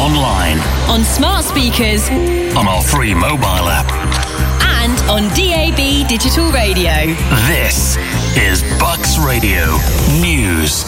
online, on smart speakers, on our free mobile app, and on DAB digital radio. This is Bucks Radio News.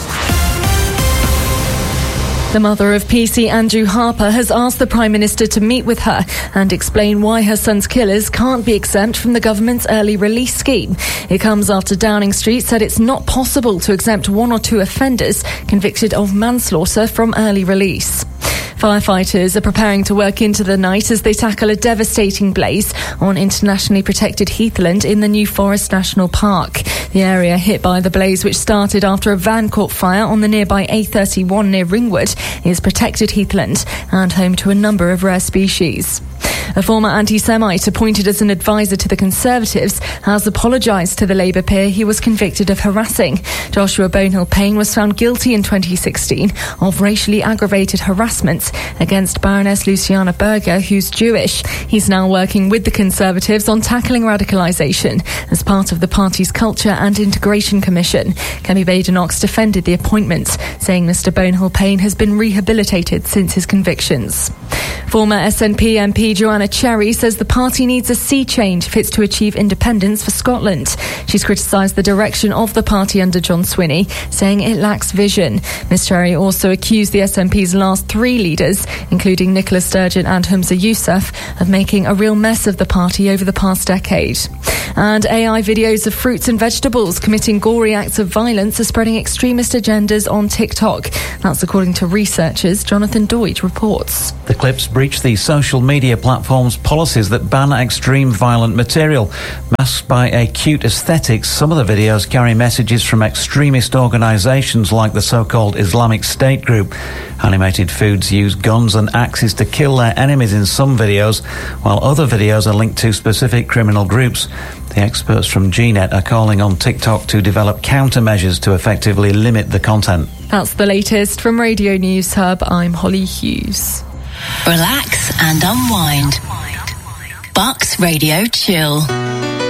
The mother of PC Andrew Harper has asked the Prime Minister to meet with her and explain why her son's killers can't be exempt from the government's early release scheme. It comes after Downing Street said it's not possible to exempt one or two offenders convicted of manslaughter from early release. Firefighters are preparing to work into the night as they tackle a devastating blaze on internationally protected heathland in the New Forest National Park. The area hit by the blaze, which started after a van caught fire on the nearby A31 near Ringwood, is protected heathland and home to a number of rare species. A former anti-Semite appointed as an advisor to the Conservatives has apologised to the Labour peer he was convicted of harassing. Joshua Bonehill-Payne was found guilty in 2016 of racially aggravated harassment against Baroness Luciana Berger, who's Jewish. He's now working with the Conservatives on tackling radicalisation as part of the party's Culture and Integration Commission. Kenny Badenoch defended the appointment, saying Mr Bonehill-Payne has been rehabilitated since his convictions. Former SNP MP Joanna Cherry says the party needs a sea change if it's to achieve independence for Scotland. She's criticised the direction of the party under John Swinney, saying it lacks vision. Ms Cherry also accused the SNP's last three leaders, including Nicola Sturgeon and Humza Yousaf, of making a real mess of the party over the past decade. And AI videos of fruits and vegetables committing gory acts of violence are spreading extremist agendas on TikTok. That's according to researchers. Jonathan Deutsch reports. The clips breach the social media platform's policies that ban extreme violent material. Masked by a cute aesthetics, some of the videos carry messages from extremist organisations like the so-called Islamic State group. Animated foods use guns and axes to kill their enemies in some videos, while other videos are linked to specific criminal groups. The experts from GNet are calling on TikTok to develop countermeasures to effectively limit the content. That's the latest from Radio News Hub. I'm Holly Hughes. Relax and unwind. Bucks Radio Chill.